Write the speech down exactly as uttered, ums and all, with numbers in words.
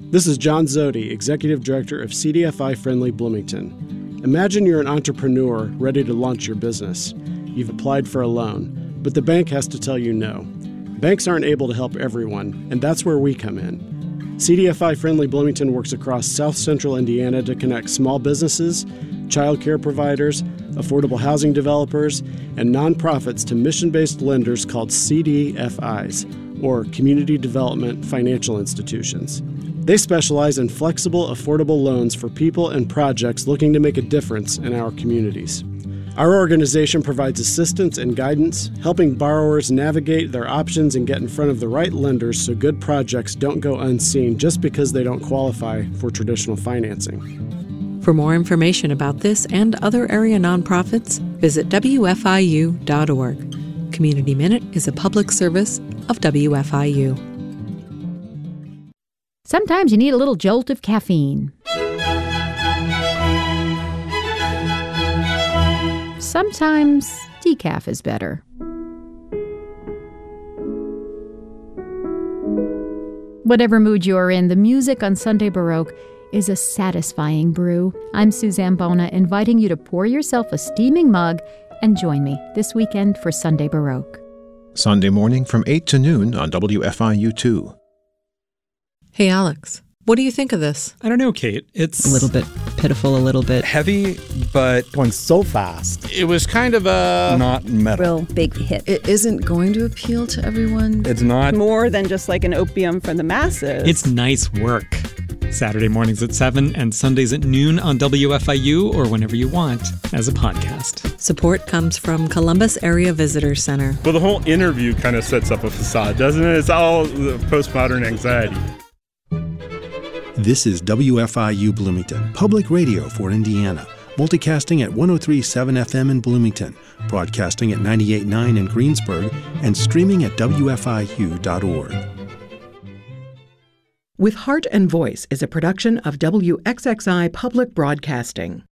This is John Zodi, Executive Director of C D F I Friendly Bloomington. Imagine you're an entrepreneur ready to launch your business. You've applied for a loan, but the bank has to tell you no. Banks aren't able to help everyone, and that's where we come in. C D F I Friendly Bloomington works across South Central Indiana to connect small businesses, child care providers, affordable housing developers, and nonprofits to mission-based lenders called C D F Is, or Community Development Financial Institutions. They specialize in flexible, affordable loans for people and projects looking to make a difference in our communities. Our organization provides assistance and guidance, helping borrowers navigate their options and get in front of the right lenders so good projects don't go unseen just because they don't qualify for traditional financing. For more information about this and other area nonprofits, visit W F I U dot org. Community Minute is a public service of W F I U. Sometimes you need a little jolt of caffeine. Sometimes decaf is better. Whatever mood you're in, the music on Sunday Baroque is a satisfying brew. I'm Suzanne Bona, inviting you to pour yourself a steaming mug and join me this weekend for Sunday Baroque. Sunday morning from eight to noon on W F I U two. Hey, Alex, what do you think of this? I don't know, Kate. It's a little bit pitiful, a little bit heavy, but going so fast. It was kind of a not metal. Real big hit. It isn't going to appeal to everyone. It's not more than just like an opium for the masses. It's nice work. Saturday mornings at seven and Sundays at noon on W F I U or whenever you want as a podcast. Support comes from Columbus Area Visitor Center. Well, the whole interview kind of sets up a facade, doesn't it? It's all the postmodern anxiety. This is W F I U Bloomington, public radio for Indiana, multicasting at one oh three point seven F M in Bloomington, broadcasting at ninety-eight point nine in Greensburg, and streaming at W F I U dot org. With Heart and Voice is a production of W X X I Public Broadcasting.